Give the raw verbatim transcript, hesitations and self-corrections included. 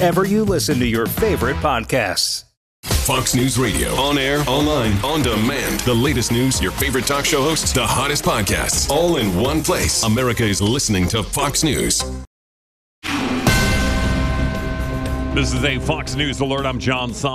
wherever you listen to your favorite podcasts. Fox News Radio. On air, online, on demand. The latest news, your favorite talk show hosts, the hottest podcasts, all in one place. America is listening to Fox News. This is a Fox News alert. I'm John Son.